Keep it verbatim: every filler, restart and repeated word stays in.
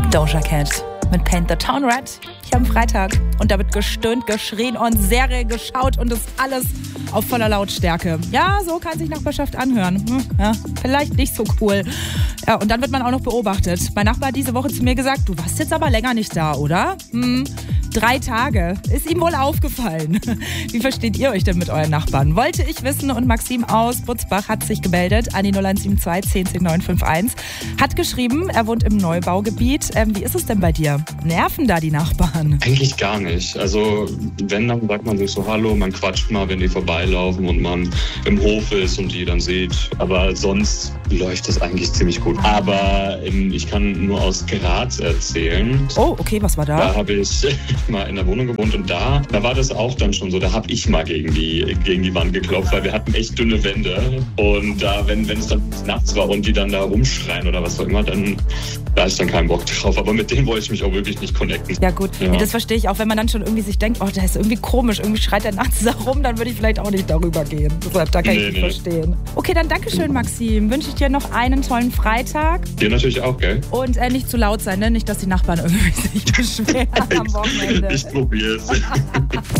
Doja Cat mit Paint the Town Red hier am Freitag. Und da wird gestöhnt, geschrien und Serie geschaut und das alles auf voller Lautstärke. Ja, so kann sich Nachbarschaft anhören. Hm, ja, vielleicht nicht so cool. Ja, und dann wird man auch noch beobachtet. Mein Nachbar hat diese Woche zu mir gesagt, du warst jetzt aber länger nicht da, oder? Hm, drei Tage. Ist ihm wohl aufgefallen. Wie versteht ihr euch denn mit euren Nachbarn? Wollte ich wissen und Maxim aus Butzbach hat sich gemeldet an die null eins sieben zwei zehn zehn neun fünf eins. Hat geschrieben, er wohnt im Neubaugebiet. Ähm, wie ist es denn bei dir? Nerven da die Nachbarn? Eigentlich gar nicht. Also wenn, dann sagt man sich so Hallo, man quatscht mal, wenn die vorbeilaufen und man im Hof ist und die dann sieht. Aber sonst läuft das eigentlich ziemlich gut. Aber ähm, ich kann nur aus Graz erzählen. Oh, okay, was war da? Da habe ich mal in der Wohnung gewohnt und da, da war das auch dann schon so. Da habe ich mal gegen die, gegen die Wand geklopft, weil wir hatten echt dünne Wände. Und da, wenn, wenn es dann nachts war und die dann da rumschreien oder was auch immer, dann da ist dann kein Bock drauf. Aber mit denen wollte ich mich auch wirklich nicht connecten. Ja gut, ja. Nee, das verstehe ich auch. Wenn man dann schon irgendwie sich denkt, oh, der ist irgendwie komisch, irgendwie schreit der nachts da rum, dann würde ich vielleicht auch nicht darüber gehen. Deshalb, da kann nee, ich nicht nee. verstehen. Okay, dann Dankeschön, Maxim. Wünsche ich dir noch einen tollen Freitag. Dir natürlich auch, gell? Und äh, nicht zu laut sein, ne? Nicht, dass die Nachbarn irgendwie sich beschweren am Wochenende. Ich probiere es.